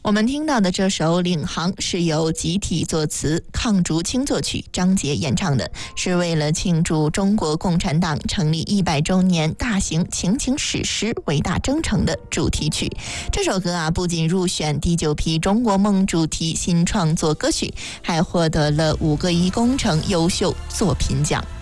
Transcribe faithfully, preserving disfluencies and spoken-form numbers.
我们听到的这首《领航》是由集体作词、邝竹清作曲、张杰演唱的，是为了庆祝中国共产党成立一百周年大型情景史诗《伟大征程》的主题曲。这首歌啊，不仅入选第九批中国梦主题新创作歌曲，还获得了五个一工程优秀作品奖。